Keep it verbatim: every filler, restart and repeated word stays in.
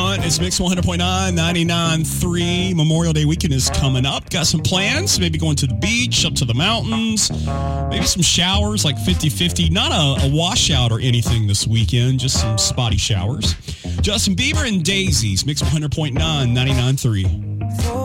want? It's Mix one hundred point nine, ninety-nine point three. Memorial Day weekend is coming up. Got some plans? Maybe going to the beach, up to the mountains. Maybe some showers, like fifty-fifty. Not a, a washout or anything this weekend, just some spotty showers. Justin Bieber and Daisies. Mix one hundred point nine, ninety-nine point three.